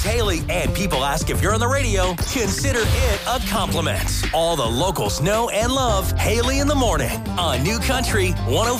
is Haley and people ask if you're on the radio, consider it a compliment. All the locals know and love Haley in the morning on New Country 105.